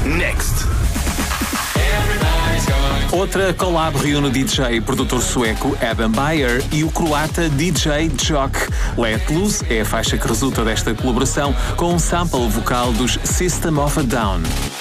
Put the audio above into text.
Next. Outra collab reúne o DJ e produtor sueco Adam Beyer e o croata DJ Jock. Let Loose é a faixa que resulta desta colaboração com um sample vocal dos System of a Down.